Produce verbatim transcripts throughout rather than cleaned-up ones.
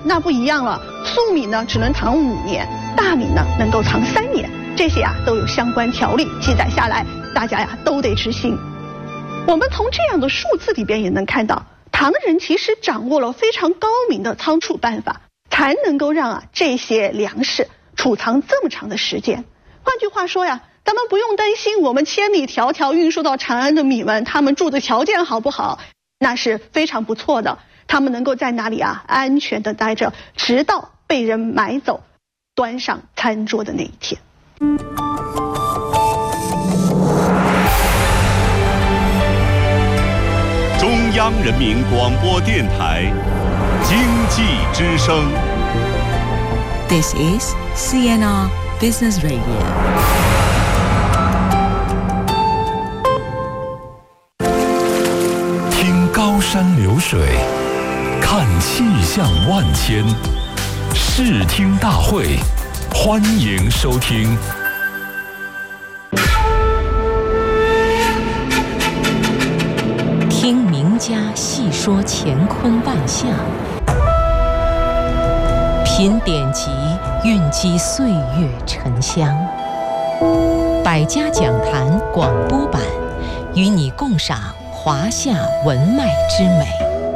那不一样了，粟米呢只能藏五年，大米呢能够藏三年，这些啊都有相关条例记载下来，大家呀都得执行。我们从这样的数字里边也能看到，唐人其实掌握了非常高明的仓储办法，才能够让啊这些粮食储藏这么长的时间。换句话说呀，咱们不用担心我们千里迢迢运输到长安的米们，他们住的条件好不好？那是非常不错的，他们能够在那里啊安全的待着，直到被人买走，端上餐桌的那一天。 中央人民广播电台经济之声。 This is C N R Business Radio。 听高山流水，看气象万千，视听大会，欢迎收听。 听名家细说乾坤万象，品典籍，蕴积岁月沉香。百家讲坛广播版，与你共赏华夏文脉之美。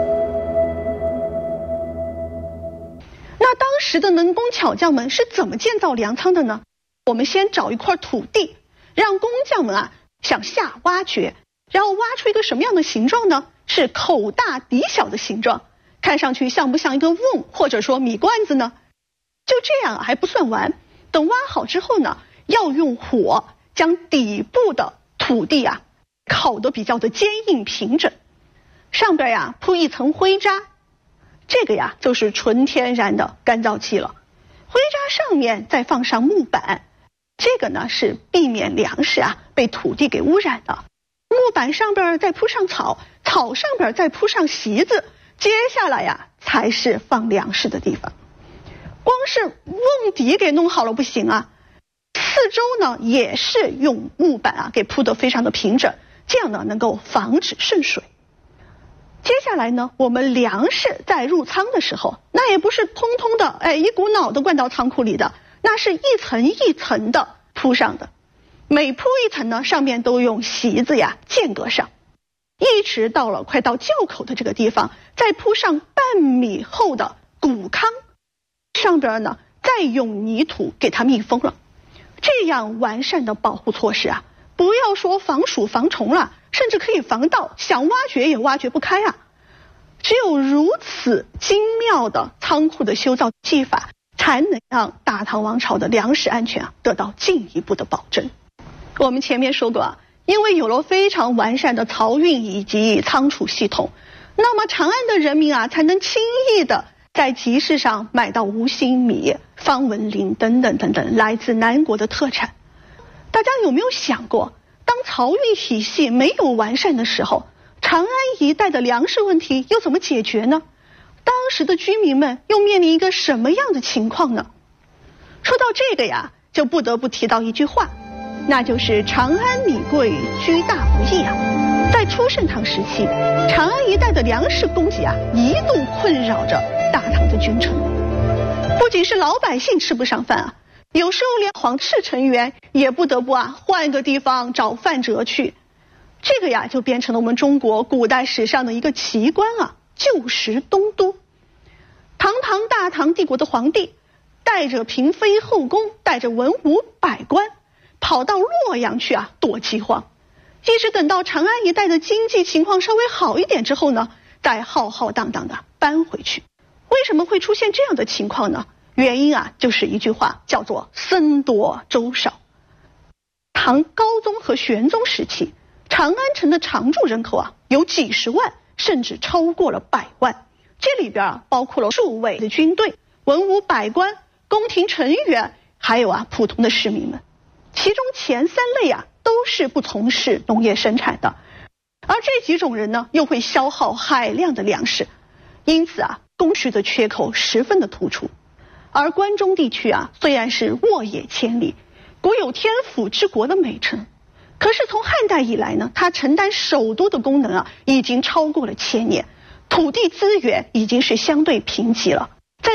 那当时的能工巧匠们是怎么建造粮仓的呢？我们先找一块土地，让工匠们啊向下挖掘，然后挖出一个什么样的形状呢？是口大底小的形状，看上去像不像一个瓮或者说米罐子呢？就这样还不算完，等挖好之后呢，要用火将底部的土地啊烤得比较的坚硬平整，上边呀铺一层灰渣，这个呀就是纯天然的干燥剂了。灰渣上面再放上木板，这个呢是避免粮食啊被土地给污染的。木板上边再铺上草，草上边再铺上席子，接下来呀才是放粮食的地方。光是瓮底给弄好了不行啊，四周呢也是用木板啊给铺得非常的平整，这样呢能够防止渗水。接下来呢，我们粮食在入仓的时候，那也不是通通的哎一股脑的灌到仓库里的，那是一层一层的铺上的。每铺一层呢，上面都用席子呀间隔上，一直到了快到窖口的这个地方，再铺上半米厚的谷糠，上边呢再用泥土给它密封了。这样完善的保护措施啊，不要说防鼠防虫了，甚至可以防盗，想挖掘也挖掘不开啊。只有如此精妙的仓库的修造技法，才能让大唐王朝的粮食安全啊得到进一步的保证。我们前面说过啊，因为有了非常完善的漕运以及仓储系统，那么长安的人民啊才能轻易的在集市上买到无心米、方文琳等等等等来自南国的特产。大家有没有想过，当漕运体系没有完善的时候，长安一带的粮食问题又怎么解决呢？当时的居民们又面临一个什么样的情况呢？说到这个呀，就不得不提到一句话，那就是长安米贵，居大不易啊。在初盛唐时期，长安一带的粮食供给啊，一度困扰着大唐的君臣。不仅是老百姓吃不上饭啊，有时候连皇室成员也不得不啊换个地方找饭辙去。这个呀，就变成了我们中国古代史上的一个奇观啊，旧时东都。堂堂大唐帝国的皇帝，带着嫔妃后宫，带着文武百官，跑到洛阳去啊躲饥荒。一直等到长安一带的经济情况稍微好一点之后呢，再浩浩荡荡的搬回去。为什么会出现这样的情况呢？原因啊，就是一句话，叫做僧多粥少。唐高宗和玄宗时期，长安城的常住人口啊有几十万，甚至超过了百万。这里边啊包括了数位的军队、文武百官、宫廷成员，还有啊普通的市民们。其中前三类啊都是不从事农业生产的，而这几种人呢又会消耗海量的粮食，因此啊供需的缺口十分的突出。而关中地区啊虽然是沃野千里，古有天府之国的美称，可是从汉代以来呢，它承担首都的功能啊已经超过了千年，土地资源已经是相对贫瘠了。